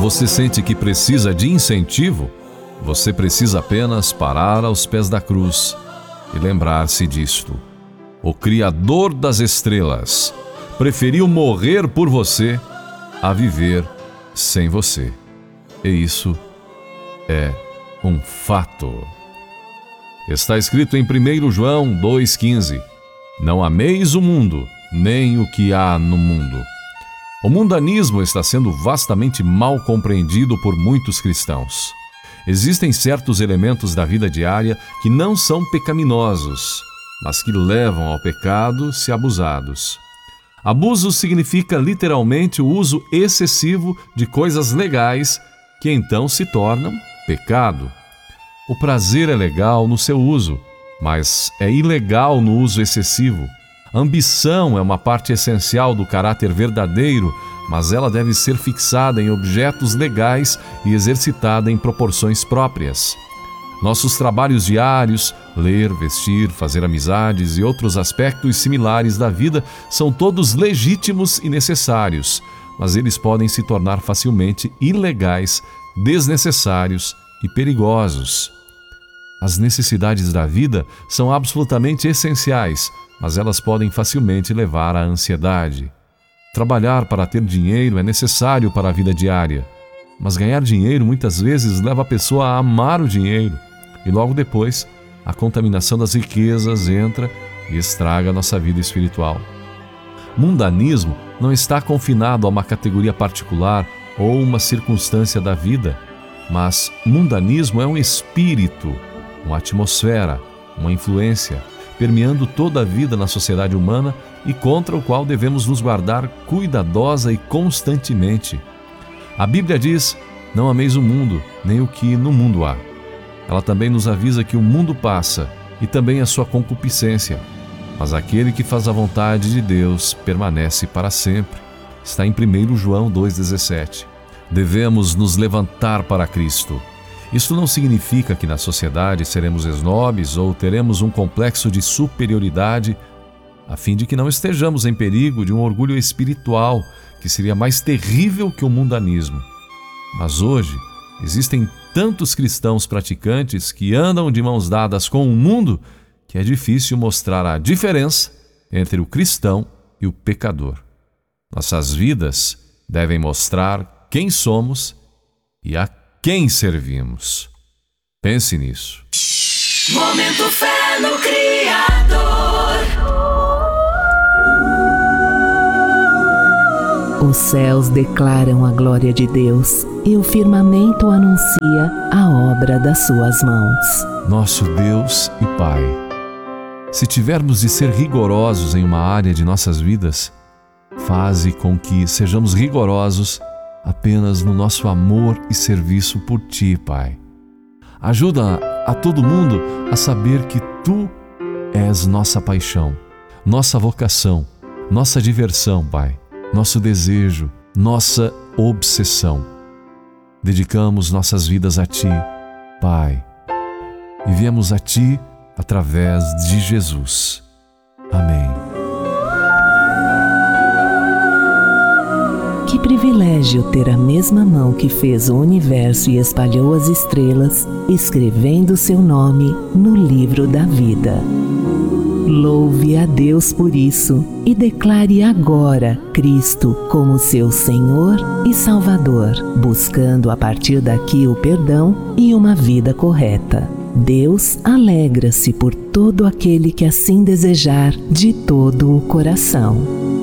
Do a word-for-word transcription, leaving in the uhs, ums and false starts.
Você sente que precisa de incentivo? Você precisa apenas parar aos pés da cruz e lembrar-se disto. O Criador das estrelas preferiu morrer por você a viver sem você. E isso é um fato. Está escrito em primeiro João dois quinze: Não ameis o mundo, nem o que há no mundo. O mundanismo está sendo vastamente mal compreendido por muitos cristãos. Existem certos elementos da vida diária que não são pecaminosos, mas que levam ao pecado se abusados. Abuso significa literalmente o uso excessivo de coisas legais que então se tornam pecado. O prazer é legal no seu uso, mas é ilegal no uso excessivo. A ambição é uma parte essencial do caráter verdadeiro, mas ela deve ser fixada em objetos legais e exercitada em proporções próprias. Nossos trabalhos diários, ler, vestir, fazer amizades e outros aspectos similares da vida são todos legítimos e necessários, mas eles podem se tornar facilmente ilegais, desnecessários e perigosos. As necessidades da vida são absolutamente essenciais, mas elas podem facilmente levar à ansiedade. Trabalhar para ter dinheiro é necessário para a vida diária, mas ganhar dinheiro muitas vezes leva a pessoa a amar o dinheiro, e logo depois a contaminação das riquezas entra e estraga a nossa vida espiritual. Mundanismo não está confinado a uma categoria particular ou uma circunstância da vida, mas mundanismo é um espírito, uma atmosfera, uma influência, permeando toda a vida na sociedade humana e contra o qual devemos nos guardar cuidadosa e constantemente. A Bíblia diz: não ameis o mundo, nem o que no mundo há. Ela também nos avisa que o mundo passa e também a sua concupiscência, mas aquele que faz a vontade de Deus permanece para sempre. Está em primeiro João dois dezessete. Devemos nos levantar para Cristo. Isso não significa que na sociedade seremos esnobes ou teremos um complexo de superioridade, a fim de que não estejamos em perigo de um orgulho espiritual que seria mais terrível que o mundanismo. Mas hoje existem tantos cristãos praticantes que andam de mãos dadas com o mundo que é difícil mostrar a diferença entre o cristão e o pecador. Nossas vidas devem mostrar quem somos e a quem servimos. Pense nisso. Momento Fé no Criador. Os céus declaram a glória de Deus e o firmamento anuncia a obra das suas mãos. Nosso Deus e Pai, se tivermos de ser rigorosos em uma área de nossas vidas, faze com que sejamos rigorosos apenas no nosso amor e serviço por Ti, Pai. Ajuda a todo mundo a saber que Tu és nossa paixão, nossa vocação, nossa diversão, Pai, nosso desejo, nossa obsessão. Dedicamos nossas vidas a Ti, Pai, e viemos a Ti através de Jesus. Amém. Que privilégio ter a mesma mão que fez o universo e espalhou as estrelas, escrevendo seu nome no livro da vida. Louve a Deus por isso e declare agora Cristo como seu Senhor e Salvador, buscando a partir daqui o perdão e uma vida correta. Deus alegra-se por todo aquele que assim desejar de todo o coração.